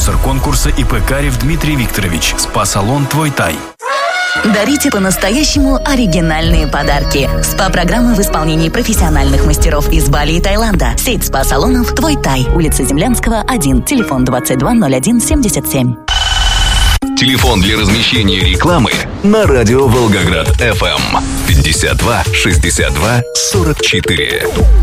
Спонсор конкурса ИП Карев Дмитрий Викторович. СПА-салон «Твой Тай». Дарите по-настоящему оригинальные подарки. СПА-программы в исполнении профессиональных мастеров из Бали и Таиланда. Сеть СПА-салонов «Твой Тай». Улица Землянского, 1. Телефон 220177. Телефон для размещения рекламы на радио Волгоград FM 52 62 44.